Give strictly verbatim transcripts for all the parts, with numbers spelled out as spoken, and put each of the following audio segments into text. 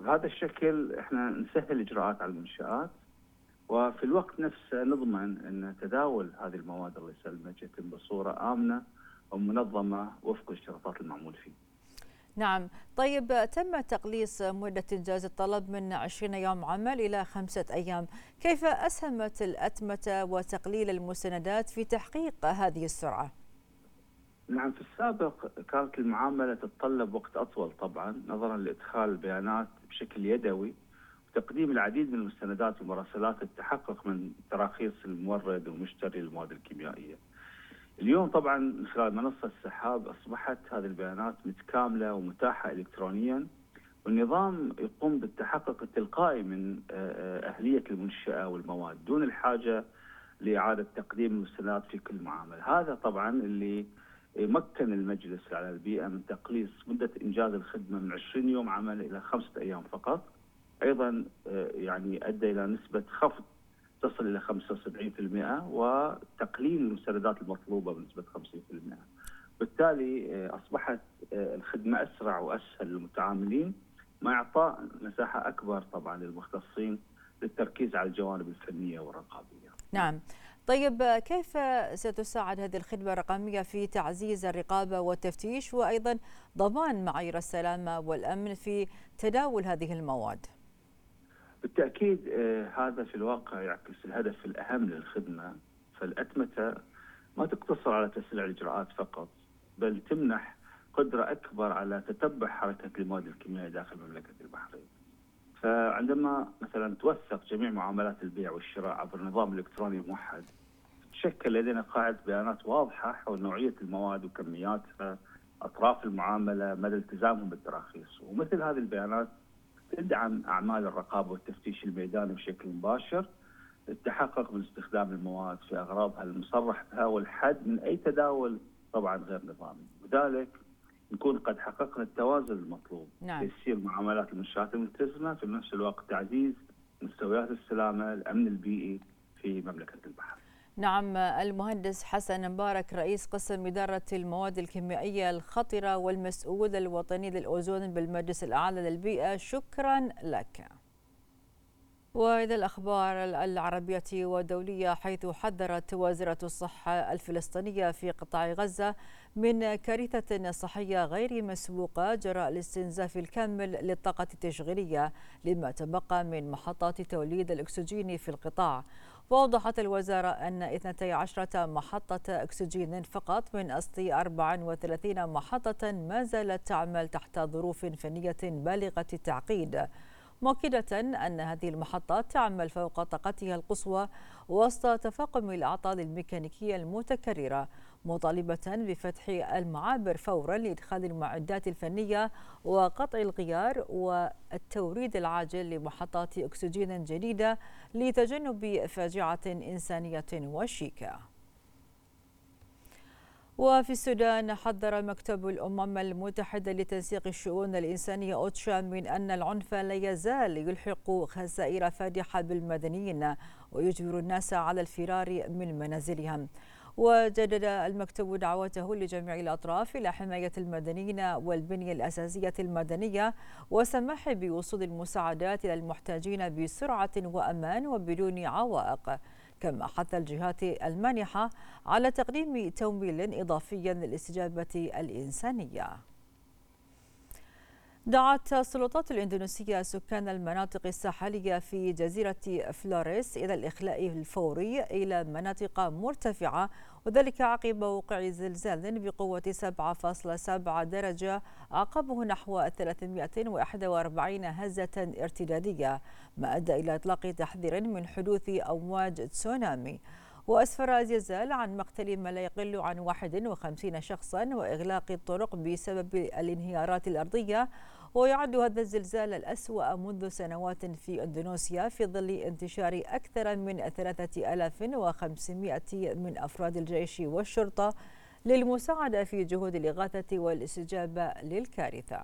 بهذا الشكل احنا نسهل الاجراءات على المنشآت، وفي الوقت نفسه نضمن ان تداول هذه المواد الله يسلمك يتم بصوره امنه ومنظمه وفق الاشتراطات المعمول فيه. نعم، طيب تم تقليص مدة إنجاز الطلب من عشرين يوم عمل إلى خمسة أيام، كيف أسهمت الأتمتة وتقليل المستندات في تحقيق هذه السرعة؟ نعم، في السابق كانت المعامله تتطلب وقت اطول طبعا نظرا لادخال البيانات بشكل يدوي وتقديم العديد من المستندات والمراسلات للتحقق من تراخيص المورد والمشتري للمواد الكيميائيه. اليوم طبعا من خلال منصه السحاب اصبحت هذه البيانات متكامله ومتاحه الكترونيا، والنظام يقوم بالتحقق التلقائي من اهليه المنشاه والمواد دون الحاجه لاعاده تقديم المستندات في كل معامله. هذا طبعا اللي مكن المجلس على البيئه من تقليص مده انجاز الخدمه من عشرين يوم عمل الى خمسه ايام فقط. ايضا يعني ادى الى نسبه خفض تصل الى خمسة وسبعين بالمئة وتقليل المستندات المطلوبه بنسبه خمسين بالمئة. بالتالي اصبحت الخدمه اسرع واسهل للمتعاملين مع اعطاء مساحه اكبر طبعا للمختصين للتركيز على الجوانب الفنيه والرقابيه. نعم، طيب كيف ستساعد هذه الخدمة الرقمية في تعزيز الرقابة والتفتيش وأيضا ضمان معايير السلامة والأمن في تداول هذه المواد؟ بالتأكيد هذا في الواقع يعكس الهدف الأهم للخدمة، فالأتمتة ما تقتصر على تسريع الإجراءات فقط، بل تمنح قدرة أكبر على تتبع حركة المواد الكيميائية داخل مملكة البحرين. فعندما مثلا توثق جميع معاملات البيع والشراء عبر النظام الإلكتروني الموحد، تشكل لدينا قاعدة بيانات واضحة حول نوعية المواد وكمياتها، أطراف المعاملة، مدى التزامهم بالتراخيص، ومثل هذه البيانات تدعم أعمال الرقابة والتفتيش الميداني بشكل مباشر للتحقق من استخدام المواد في أغراضها المصرح بها والحد من أي تداول طبعا غير نظامي، وذلك نكون قد حققنا التوازن المطلوب. نعم. تيسير معاملات المنشآت الملتزمة في نفس الوقت تعزيز مستويات السلامة الأمن البيئي في مملكة البحر. نعم، المهندس حسن مبارك رئيس قسم إدارة المواد الكيميائية الخطرة والمسؤول الوطني للأوزون بالمجلس الأعلى للبيئة، شكرا لك. وإلى الأخبار العربية والدولية، حيث حذرت وزارة الصحة الفلسطينية في قطاع غزة من كارثة صحية غير مسبوقة جراء الاستنزاف الكامل للطاقة التشغيلية لما تبقى من محطات توليد الأكسجين في القطاع. وأوضحت الوزارة أن اثنتي عشرة محطة أكسجين فقط من أصل أربع وثلاثين محطة ما زالت تعمل تحت ظروف فنية بالغة التعقيد، مؤكدة أن هذه المحطات تعمل فوق طاقتها القصوى وسط تفاقم الأعطال الميكانيكية المتكررة، مطالبة بفتح المعابر فورا لإدخال المعدات الفنية وقطع الغيار والتوريد العاجل لمحطات أكسجين جديدة لتجنب فاجعة إنسانية وشيكة. وفي السودان، حذر مكتب الأمم المتحدة لتنسيق الشؤون الإنسانية أوتشا من أن العنف لا يزال يلحق خسائر فادحة بالمدنيين ويجبر الناس على الفرار من منازلهم. وجدد المكتب دعوته لجميع الأطراف إلى حماية المدنيين والبنية الأساسية المدنية وسماح بوصول المساعدات إلى المحتاجين بسرعة وأمان وبدون عوائق، كما حث الجهات المانحة على تقديم تمويل إضافي للاستجابة الإنسانية. دعت السلطات الإندونيسية سكان المناطق الساحلية في جزيرة فلوريس إلى الإخلاء الفوري إلى مناطق مرتفعة، وذلك عقب وقوع زلزال بقوة سبعة فاصلة سبعة درجة عقبه نحو ثلاثمائة وواحد وأربعين هزة ارتدادية، ما أدى إلى إطلاق تحذير من حدوث أمواج تسونامي. وأسفر الزلزال عن مقتل ما لا يقل عن واحد وخمسين شخصا وإغلاق الطرق بسبب الانهيارات الأرضية. ويعد هذا الزلزال الأسوأ منذ سنوات في إندونيسيا في ظل انتشار أكثر من ثلاثة آلاف وخمسمائة من أفراد الجيش والشرطة للمساعدة في جهود الإغاثة والاستجابة للكارثة.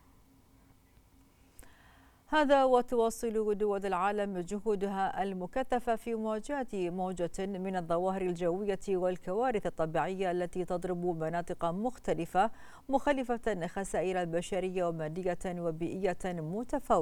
هذا وتواصل دول العالم جهودها المكثفة في مواجهة موجة من الظواهر الجوية والكوارث الطبيعية التي تضرب مناطق مختلفة، مخلفة خسائر بشرية ومادية وبيئية متفاوتة.